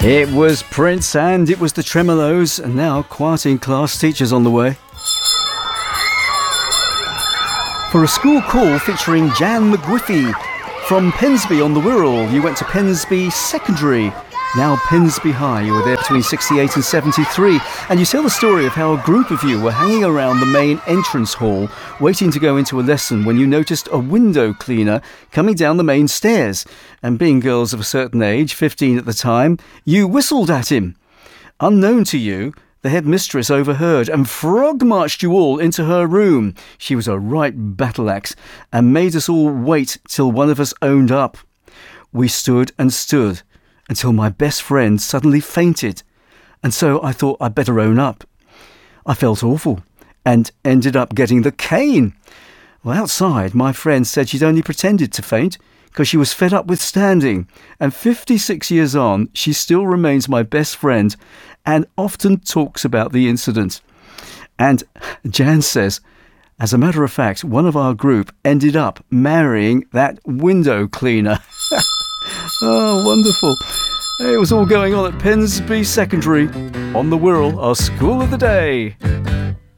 It was Prince and it was the Tremolos, and now Quiet in Class teachers on the way. For a school call featuring Jan McGuiffy from Pensby on the Wirral. You went to Pensby Secondary, now Pensby High. You were there between 68 and 73, and you tell the story of how a group of you were hanging around the main entrance hall waiting to go into a lesson when you noticed a window cleaner coming down the main stairs, and being girls of a certain age, 15 at the time, you whistled at him. Unknown to you, the headmistress overheard and frog-marched you all into her room. She was a right battle axe and made us all wait till one of us owned up. We stood and stood until my best friend suddenly fainted, and so I thought I'd better own up. I felt awful and ended up getting the cane. Well, outside, my friend said she'd only pretended to faint because she was fed up with standing, and 56 years on, she still remains my best friend and often talks about the incident. And Jan says, as a matter of fact, one of our group ended up marrying that window cleaner. Oh, wonderful. It was all going on at Pensby Secondary on the Wirral, our school of the day.